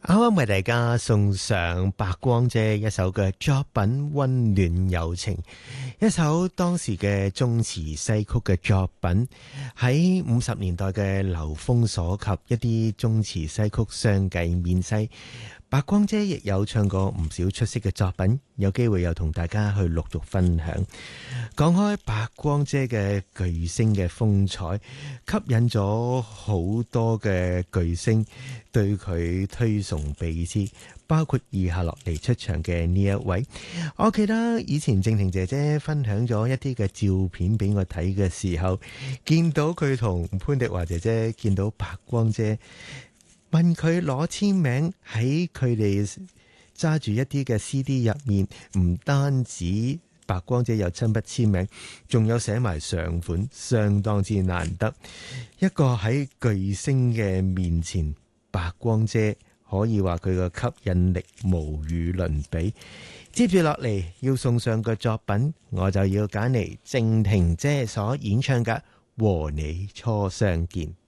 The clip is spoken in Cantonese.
啱啱為大家送上白光姐一首嘅作品《溫暖友情》，一首當時嘅中詞西曲嘅作品，喺50年代嘅流風所及，一啲中詞西曲相繼面世。白光姐亦有唱過唔少出色嘅作品，有機會又同大家去陸續分享。講開白光姐嘅巨星嘅風采，吸引咗好多嘅巨星對佢推崇備至，包括以下落嚟出場嘅呢一位。我記得以前靜婷姐姐分享咗一啲嘅照片俾我睇嘅時候，見到佢同潘迪華姐姐，見到白光姐，問佢攞簽名，喺佢哋揸住一啲嘅 CD 入面，唔單止白光姐有親筆簽名，仲有寫埋上款，相當之難得。一個喺巨星嘅面前，白光姐可以話佢嘅吸引力無與倫比。接住落嚟要送上個作品，我就要揀嚟靜婷姐所演唱嘅《和你初相見》。